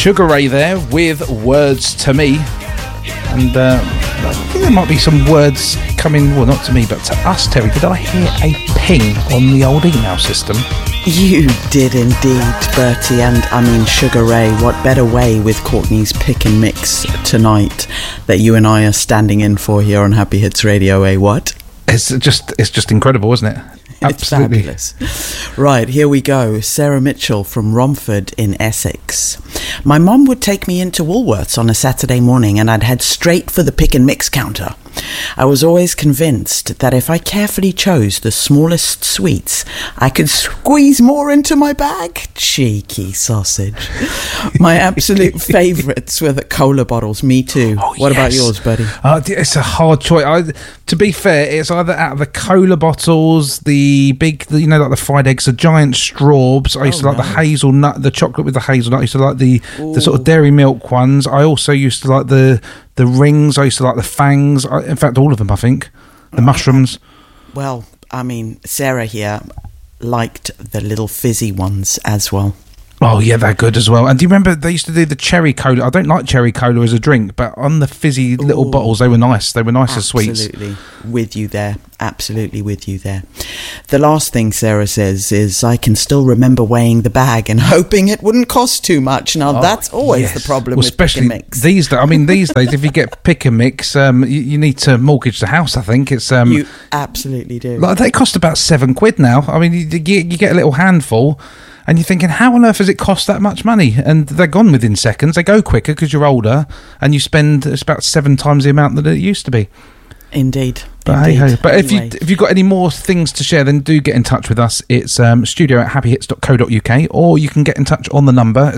Sugar Ray there with Words to Me. And I think there might be some words coming, well, not to me, but to us, Terry. Did I hear a ping on the old email system? You did indeed, Bertie, and I mean Sugar Ray. What better way with Courtney's pick and mix tonight that you and I are standing in for here on Happy Hits Radio, eh? What? It's just incredible, isn't it? Absolutely. It's fabulous. Right, here we go. Sarah Mitchell from Romford in Essex. My mum would take me into Woolworths on a Saturday morning and I'd head straight for the pick and mix counter. I was always convinced that if I carefully chose the smallest sweets, I could squeeze more into my bag. Cheeky sausage. My absolute favourites were the cola bottles. Me too. Oh, what about yours, buddy? It's a hard choice. To be fair, it's either out of the cola bottles, the big, like the fried eggs, the giant straws. I used to like the hazelnut, the chocolate with the hazelnut. I used to like the sort of dairy milk ones. I also used to like the rings. I used to like the fangs. In fact, all of them, I think. The mushrooms. Well, I mean, Sarah here liked the little fizzy ones as well. Oh, yeah, they're good as well. And do you remember they used to do the cherry cola? I don't like cherry cola as a drink, but on the fizzy little bottles, they were nice. They were nice as sweets. Absolutely with you there. Absolutely with you there. The last thing Sarah says is, I can still remember weighing the bag and hoping it wouldn't cost too much. Now, that's always the problem with especially pick and mix. These days, if you get pick and mix, you need to mortgage the house, I think. It's you absolutely do. Like, they cost about £7 now. I mean, you get a little handful, and you're thinking, how on earth has it cost that much money? And they're gone within seconds. They go quicker because you're older, and you spend it's about 7 times the amount that it used to be. Indeed. But Indeed. hey. But anyway. if you've got any more things to share, then do get in touch with us. It's studio@happyhits.co.uk, or you can get in touch on the number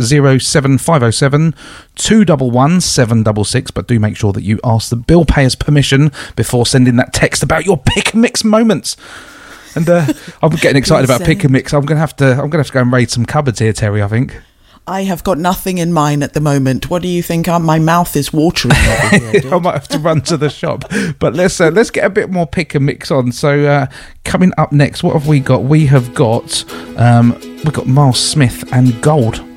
07507 211 766. But do make sure that you ask the bill payer's permission before sending that text about your pick and mix moments. And I'm getting excited about pick and mix. I'm gonna have to go and raid some cupboards here, Terry, I think. I have got nothing in mind at the moment. What do you think? My mouth is watering over here, dude. I might have to run to the shop. But let's get a bit more pick and mix on. So coming up next, what have we got? We've got Miles Smith and Gold.